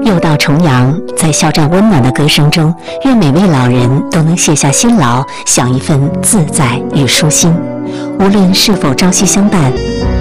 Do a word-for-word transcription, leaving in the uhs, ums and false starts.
又到重阳，在肖战温暖的歌声中，愿每位老人都能卸下辛劳，享一份自在与舒心。无论是否朝夕相伴，